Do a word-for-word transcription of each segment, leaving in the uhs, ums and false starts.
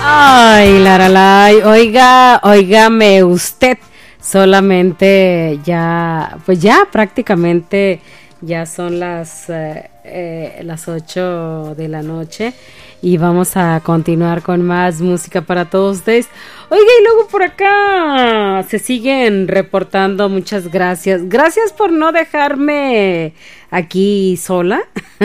Ay, Laralay, oiga, óigame usted, solamente ya, pues ya prácticamente ya son las, eh, eh, las ocho de la noche y vamos a continuar con más música para todos ustedes. Oiga, y luego por acá se siguen reportando, muchas gracias. Gracias por no dejarme aquí sola.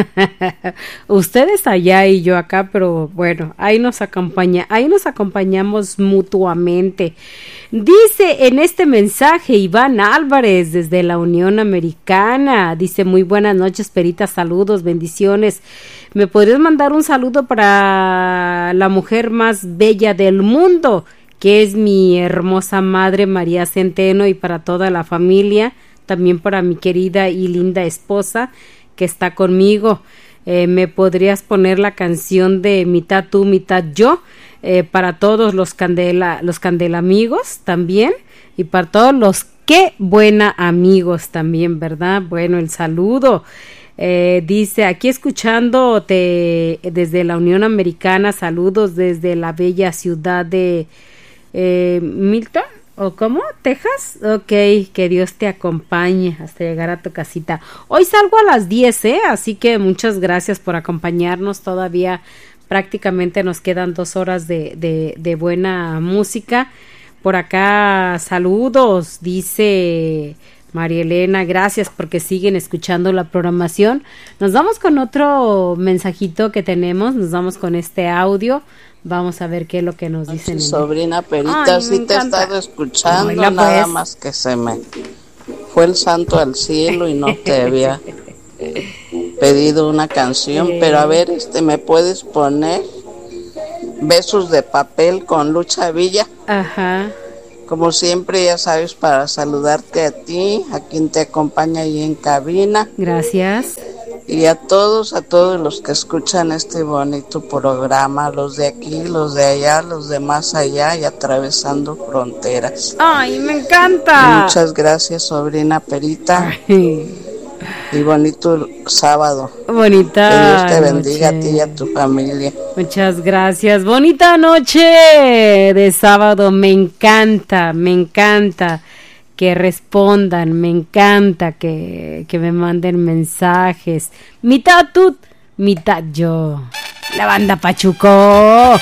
Ustedes allá y yo acá, pero bueno, ahí nos acompaña, ahí nos acompañamos mutuamente. Dice en este mensaje Iván Álvarez desde la Unión Americana, dice: muy buenas noches, Perita, saludos, bendiciones. ¿Me podrías mandar un saludo para la mujer más bella del mundo, que es mi hermosa madre María Centeno, y para toda la familia, también para mi querida y linda esposa que está conmigo? Eh, ¿me podrías poner la canción de mitad tú, mitad yo? Eh, para todos los Candela, los Candela amigos también, y para todos los qué buena amigos también, ¿verdad? Bueno, el saludo. Eh, dice, aquí escuchándote desde la Unión Americana, saludos desde la bella ciudad de eh, Milton, ¿o cómo? ¿Texas? Ok, que Dios te acompañe hasta llegar a tu casita. Hoy salgo a las diez, ¿eh? Así que muchas gracias por acompañarnos. Todavía prácticamente nos quedan dos horas de, de, de buena música. Por acá, saludos, dice María Elena, gracias porque siguen escuchando la programación. Nos vamos con otro mensajito que tenemos, nos vamos con este audio. Vamos a ver qué es lo que nos dicen. Sí, sobrina Perita, Ay, sí te he estado escuchando. Oiga, nada pues. Más que se me fue el santo al cielo y no te había pedido una canción, eh. pero a ver, este, ¿me puedes poner Besos de Papel con Lucha Villa? Ajá. Como siempre, ya sabes, para saludarte a ti, a quien te acompaña ahí en cabina. Gracias. Y a todos, a todos los que escuchan este bonito programa, los de aquí, los de allá, los de más allá y atravesando fronteras. ¡Ay, me encanta! Muchas gracias, sobrina Perita. Ay. Y bonito sábado. Bonita Que Dios te bendiga noche. a ti y a tu familia. Muchas gracias. Bonita noche de sábado. Me encanta, me encanta que respondan. Me encanta que, que me manden mensajes. Mitad tú, mitad yo. La banda Pachuco.